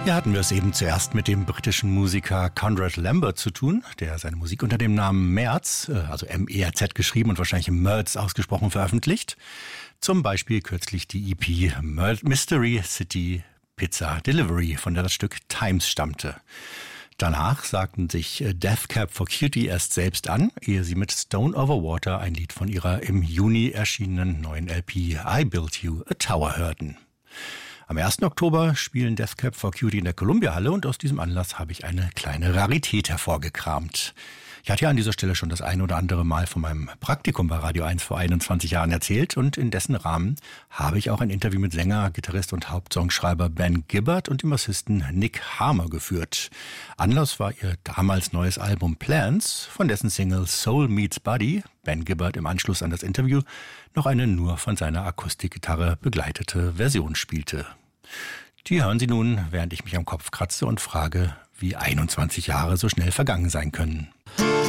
Hier hatten wir es eben zuerst mit dem britischen Musiker Conrad Lambert zu tun, der seine Musik unter dem Namen Merz, also M-E-R-Z geschrieben und wahrscheinlich Merz ausgesprochen, veröffentlicht. Zum Beispiel kürzlich die EP Mystery City Pizza Delivery, von der das Stück Times stammte. Danach sagten sich Death Cab for Cutie erst selbst an, ehe sie mit Stone Over Water ein Lied von ihrer im Juni erschienenen neuen LP I Built You a Tower hörten. Am 1. Oktober spielen Death Cab for Cutie in der Columbia-Halle und aus diesem Anlass habe ich eine kleine Rarität hervorgekramt. Ich hatte ja an dieser Stelle schon das ein oder andere Mal von meinem Praktikum bei Radio 1 vor 21 Jahren erzählt und in dessen Rahmen habe ich auch ein Interview mit Sänger, Gitarrist und Hauptsongschreiber Ben Gibbard und dem Bassisten Nick Harmer geführt. Anlass war ihr damals neues Album Plans, von dessen Single Soul Meets Body Ben Gibbard im Anschluss an das Interview noch eine nur von seiner Akustikgitarre begleitete Version spielte. Die hören Sie nun, während ich mich am Kopf kratze und frage, wie 21 Jahre so schnell vergangen sein können.